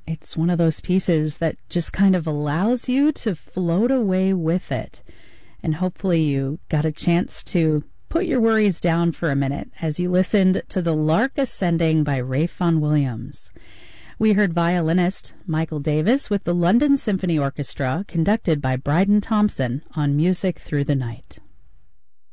It's one of those pieces that just kind of allows you to float away with it. And hopefully you got a chance to put your worries down for a minute as you listened to The Lark Ascending by Ralph Vaughan Williams. We heard violinist Michael Davis with the London Symphony Orchestra, conducted by Bryden Thompson, on Music Through the Night.